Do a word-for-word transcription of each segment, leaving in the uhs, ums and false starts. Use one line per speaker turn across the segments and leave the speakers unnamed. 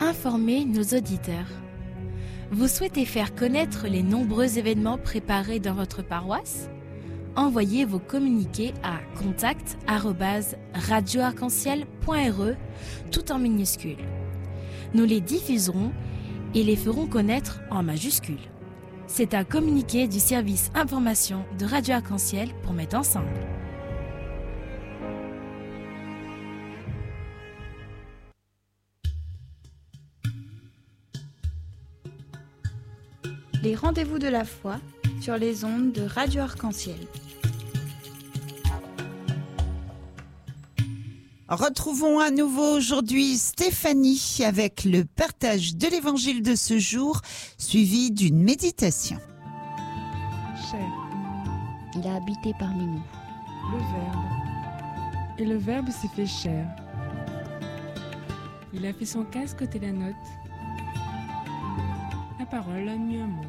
informer nos auditeurs. Vous souhaitez faire connaître les nombreux événements préparés dans votre paroisse? Envoyez vos communiqués à contact arobase radio arc en ciel point r e tout en minuscules. Nous les diffuserons et les ferons connaître en majuscules. C'est un communiqué du service information de Radio Arc-en-Ciel pour mettre ensemble.
Les rendez-vous de la foi sur les ondes de Radio Arc-en-Ciel.
Retrouvons à nouveau aujourd'hui Stéphanie avec le partage de l'évangile de ce jour, suivi d'une méditation.
Chair.
Il a habité parmi nous.
Le Verbe. Et le Verbe s'est fait chair. Il a fait son casque côté la note. La parole a mis un mot.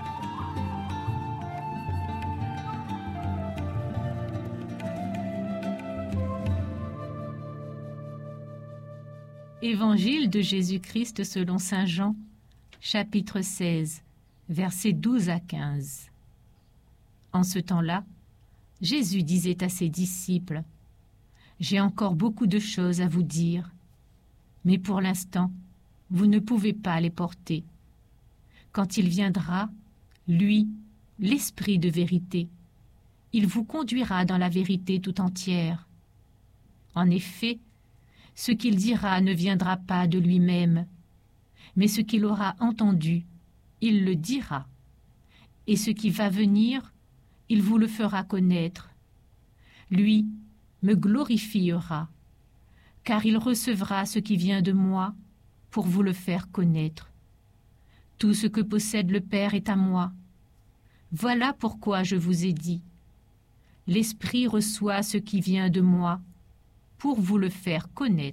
Évangile de Jésus-Christ selon saint Jean, chapitre seize, versets douze à quinze. En ce temps-là, Jésus disait à ses disciples : « J'ai encore beaucoup de choses à vous dire, mais pour l'instant, vous ne pouvez pas les porter. Quand il viendra, lui, l'Esprit de vérité, il vous conduira dans la vérité tout entière. En effet, ce qu'il dira ne viendra pas de lui-même, mais ce qu'il aura entendu, il le dira. Et ce qui va venir, il vous le fera connaître. Lui me glorifiera, car il recevra ce qui vient de moi pour vous le faire connaître. Tout ce que possède le Père est à moi. Voilà pourquoi je vous ai dit. L'Esprit reçoit ce qui vient de moi pour vous le faire connaître. »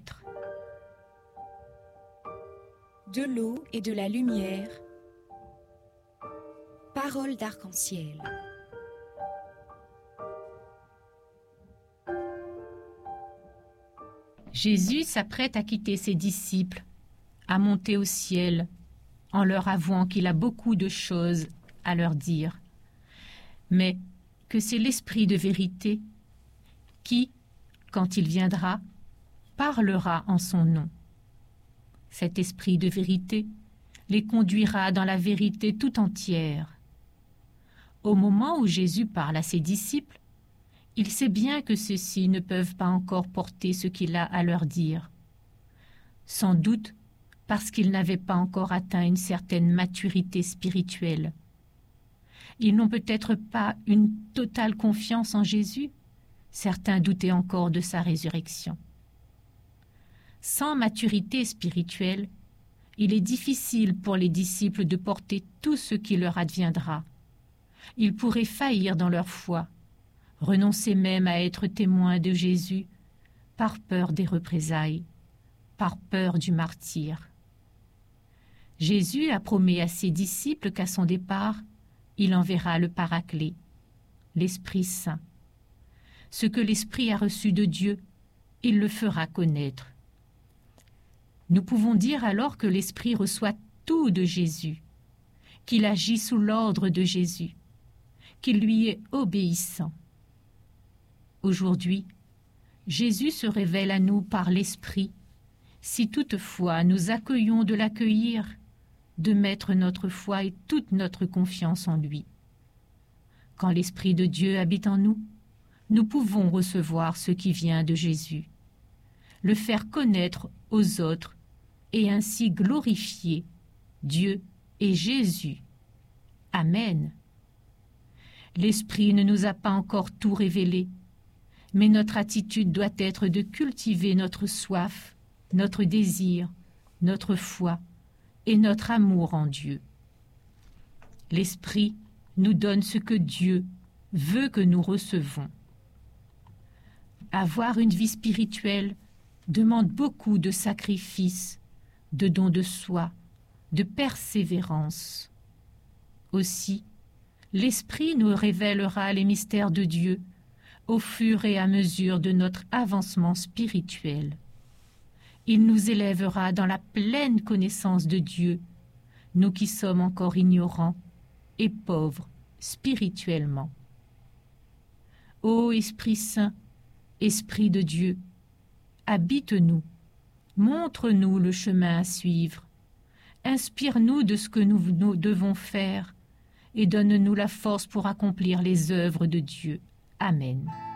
De l'eau et de la lumière. Parole d'arc-en-ciel.
Jésus s'apprête à quitter ses disciples, à monter au ciel, en leur avouant qu'il a beaucoup de choses à leur dire, mais que c'est l'Esprit de vérité qui, quand il viendra, parlera en son nom. Cet esprit de vérité les conduira dans la vérité tout entière. Au moment où Jésus parle à ses disciples, il sait bien que ceux-ci ne peuvent pas encore porter ce qu'il a à leur dire. Sans doute parce qu'ils n'avaient pas encore atteint une certaine maturité spirituelle. Ils n'ont peut-être pas une totale confiance en Jésus. Certains doutaient encore de sa résurrection. Sans maturité spirituelle, il est difficile pour les disciples de porter tout ce qui leur adviendra. Ils pourraient faillir dans leur foi, renoncer même à être témoins de Jésus par peur des représailles, par peur du martyre. Jésus a promis à ses disciples qu'à son départ, il enverra le Paraclet, l'Esprit Saint. Ce que l'Esprit a reçu de Dieu, il le fera connaître. Nous pouvons dire alors que l'Esprit reçoit tout de Jésus, qu'il agit sous l'ordre de Jésus, qu'il lui est obéissant. Aujourd'hui, Jésus se révèle à nous par l'Esprit, si toutefois nous accueillons de l'accueillir, de mettre notre foi et toute notre confiance en lui. Quand l'Esprit de Dieu habite en nous, nous pouvons recevoir ce qui vient de Jésus, le faire connaître aux autres et ainsi glorifier Dieu et Jésus. Amen. L'Esprit ne nous a pas encore tout révélé, mais notre attitude doit être de cultiver notre soif, notre désir, notre foi et notre amour en Dieu. L'Esprit nous donne ce que Dieu veut que nous recevons. Avoir une vie spirituelle demande beaucoup de sacrifices, de dons de soi, de persévérance. Aussi, l'Esprit nous révélera les mystères de Dieu au fur et à mesure de notre avancement spirituel. Il nous élèvera dans la pleine connaissance de Dieu, nous qui sommes encore ignorants et pauvres spirituellement. Ô Esprit Saint, Esprit de Dieu, habite-nous, montre-nous le chemin à suivre, inspire-nous de ce que nous, nous devons faire et donne-nous la force pour accomplir les œuvres de Dieu. Amen.